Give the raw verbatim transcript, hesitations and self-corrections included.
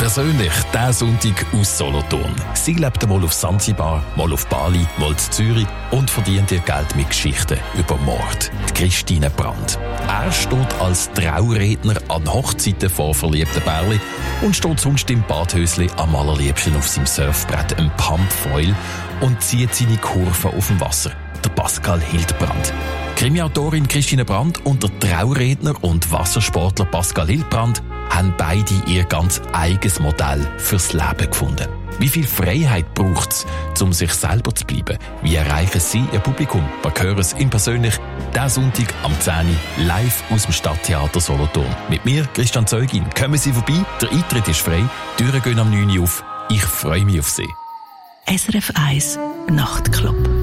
Persönlich diesen Sonntag aus Solothurn. Sie lebt mal auf Sansibar, mal auf Bali, mal in Zürich und verdient ihr Geld mit Geschichten über Mord. Die Christine Brandt. Er steht als Trauredner an Hochzeiten vor verliebten Pärchen und steht sonst im Badhösli am allerliebsten auf seinem Surfbrett, einem Pumpfoil, und zieht seine Kurven auf dem Wasser. Der Pascal Hildbrand. Krimiautorin Christine Brandt und der Trauredner und Wassersportler Pascal Hildbrand haben beide ihr ganz eigenes Modell fürs Leben gefunden. Wie viel Freiheit braucht es, um sich selber zu bleiben? Wie erreichen sie ihr Publikum? Wir hören es in persönlich diesen Sonntag am zehn Uhr live aus dem Stadttheater Solothurn. Mit mir, Christian Zeugin. Kommen Sie vorbei, der Eintritt ist frei, die Türen gehen am neun Uhr auf. Ich freue mich auf Sie. S R F eins Nachtclub.